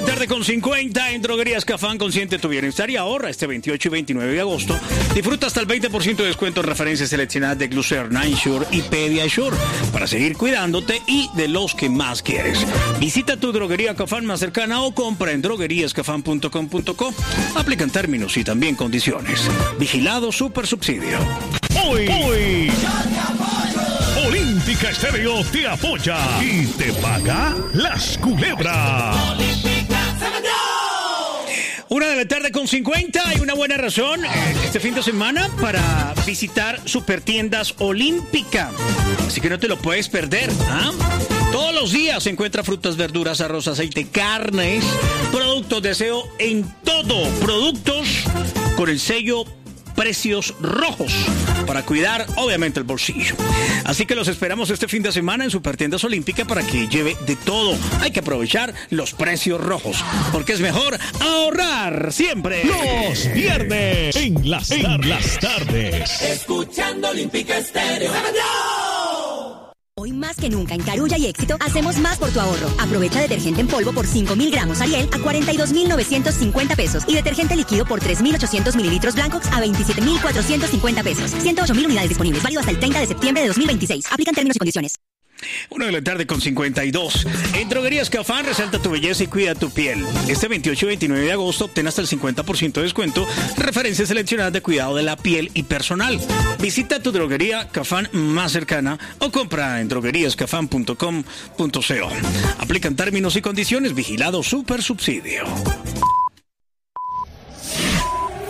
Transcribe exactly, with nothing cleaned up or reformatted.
la tarde con cincuenta en Droguerías Cafán. Consiente tu bienestar y ahorra este veintiocho y veintinueve de agosto. Disfruta hasta el veinte por ciento de descuento en referencias seleccionadas de Glucer, Ninesure y Pediasure para seguir cuidándote y de los que más quieres. Visita tu droguería Cafán más cercana o compra en droguerías cafán punto com punto co. Aplican términos y también condiciones. Vigilado Super Subsidio. Hoy, hoy, Olímpica Estéreo te apoya y te paga las culebras. Una de la tarde con cincuenta, hay una buena razón este fin de semana para visitar Supertiendas Olímpica. Así que no te lo puedes perder, ¿ah? Todos los días se encuentra frutas, verduras, arroz, aceite, carnes, productos de aseo en todo. Productos con el sello Precios Rojos para cuidar obviamente el bolsillo. Así que los esperamos este fin de semana en Supertiendas Olímpica para que lleve de todo. Hay que aprovechar los precios rojos porque es mejor ahorrar siempre. Los viernes en las, en las tardes. Escuchando Olímpica Estéreo. Hoy más que nunca en Carulla y Éxito hacemos más por tu ahorro. Aprovecha detergente en polvo por cinco mil gramos Ariel a cuarenta y dos mil novecientos cincuenta pesos y detergente líquido por tres mil ochocientos mililitros Blancox a veintisiete mil cuatrocientos cincuenta pesos. ciento ocho mil unidades disponibles, válido hasta el treinta de septiembre de dos mil veintiséis. Aplican términos y condiciones. Una de la tarde con cincuenta y dos. En Droguerías Cafán resalta tu belleza y cuida tu piel. Este veintiocho y veintinueve de agosto obtén hasta el cincuenta por ciento de descuento. Referencias seleccionadas de cuidado de la piel y personal. Visita tu droguería Cafán más cercana o compra en droguerías cafán punto com punto co. Aplican términos y condiciones. Vigilado Super Subsidio.